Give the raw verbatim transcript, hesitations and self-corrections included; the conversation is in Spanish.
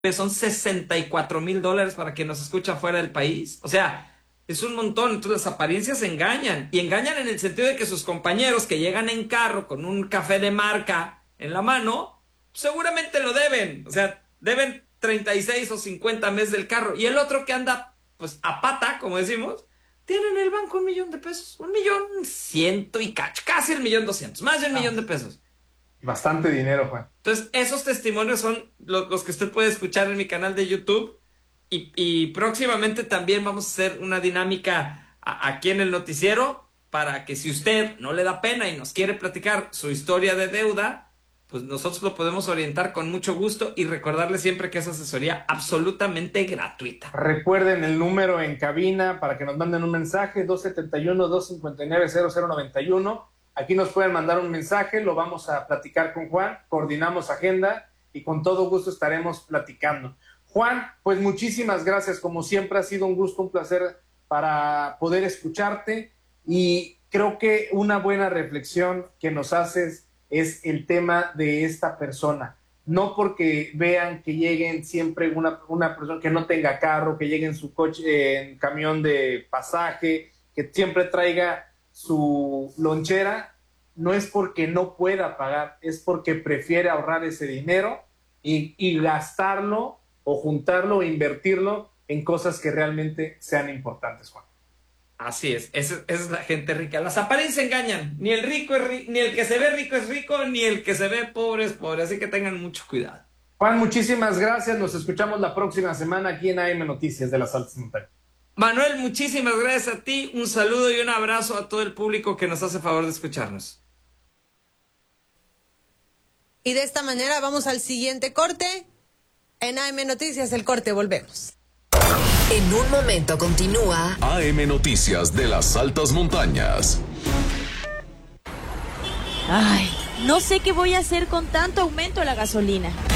son sesenta y cuatro mil dólares para quien nos escucha fuera del país. O sea, es un montón. Entonces las apariencias engañan. Y engañan en el sentido de que sus compañeros que llegan en carro con un café de marca en la mano, seguramente lo deben. O sea, deben treinta y seis o cincuenta meses del carro. Y el otro que anda, pues, a pata, como decimos, tiene en el banco un millón de pesos. Un millón ciento y cacho. Casi el millón doscientos. Más de un ah. millón de pesos. Bastante dinero, Juan. Entonces, esos testimonios son los, los que usted puede escuchar en mi canal de YouTube. Y, y próximamente también vamos a hacer una dinámica a, aquí en el noticiero para que si usted no le da pena y nos quiere platicar su historia de deuda, pues nosotros lo podemos orientar con mucho gusto y recordarle siempre que es asesoría absolutamente gratuita. Recuerden el número en cabina para que nos manden un mensaje, dos siete uno, dos cinco nueve, cero cero nueve uno. Aquí nos pueden mandar un mensaje, lo vamos a platicar con Juan, coordinamos agenda y con todo gusto estaremos platicando. Juan, pues muchísimas gracias, como siempre ha sido un gusto, un placer para poder escucharte y creo que una buena reflexión que nos haces es el tema de esta persona. No porque vean que lleguen siempre una, una persona que no tenga carro, que llegue en su coche, eh, en camión de pasaje, que siempre traiga su lonchera, no es porque no pueda pagar, es porque prefiere ahorrar ese dinero y, y gastarlo o juntarlo o invertirlo en cosas que realmente sean importantes, Juan. Así es, esa, esa es la gente rica. Las apariencias engañan, ni el rico es rico, ni el que se ve rico es rico, ni el que se ve pobre es pobre, así que tengan mucho cuidado. Juan, muchísimas gracias, nos escuchamos la próxima semana aquí en A M Noticias de las Altas Montañas. Manuel, muchísimas gracias a ti, un saludo y un abrazo a todo el público que nos hace favor de escucharnos. Y de esta manera vamos al siguiente corte. En A M Noticias, el corte, volvemos. En un momento continúa A M Noticias de las Altas Montañas. Ay, no sé qué voy a hacer con tanto aumento de la gasolina.